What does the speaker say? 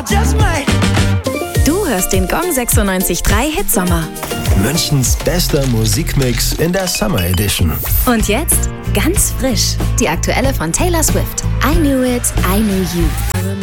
just might. Du hörst den Gong 96.3 Hitsommer. Münchens bester Musikmix in der Summer Edition. Und jetzt ganz frisch die aktuelle von Taylor Swift. I Knew It, I Knew You.